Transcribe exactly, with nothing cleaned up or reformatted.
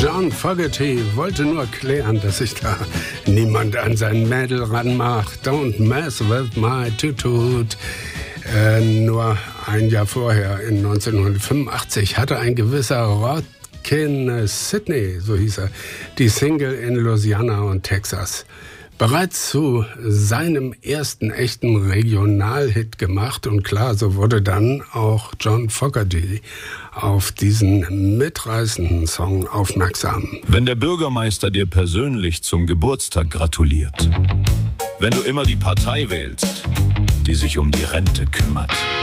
John Fogerty wollte nur klären, dass sich da niemand an sein Mädel ranmacht. Don't mess with my Tutut. Äh, nur ein Jahr vorher, in neunzehnhundertfünfundachtzig, hatte ein gewisser Rodkin Sidney, so hieß er, die Single in Louisiana und Texas bereits zu seinem ersten echten Regionalhit gemacht. Und klar, so wurde dann auch John Fogerty auf diesen mitreißenden Song aufmerksam. Wenn der Bürgermeister dir persönlich zum Geburtstag gratuliert, wenn du immer die Partei wählst, die sich um die Rente kümmert,